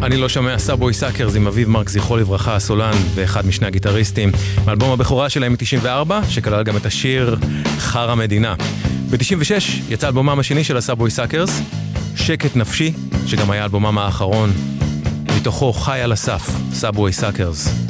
אני לא שומע סאבווי סאקרס עם אביב מרק זכרו לברכה, הסולן ואחד משני הגיטריסטים, מאלבום הבכורה שלהם מ-94, שכלל גם את השיר חר המדינה. ב-96 יצא אלבומם השני של הסאבווי סאקרס, שקט נפשי, שגם היה אלבומם האחרון, מתוכו חי על הסף, סאבווי סאקרס.